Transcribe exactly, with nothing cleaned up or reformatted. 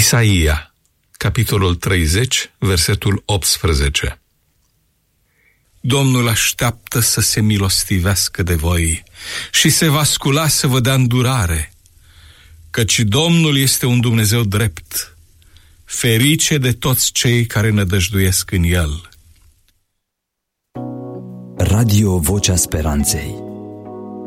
Isaia, capitolul treizeci, versetul optsprezece. Domnul așteaptă să se milostivească de voi și se va scula să vă dea îndurare, căci Domnul este un Dumnezeu drept, ferice de toți cei care nădăjduiesc în El. Radio Vocea Speranței.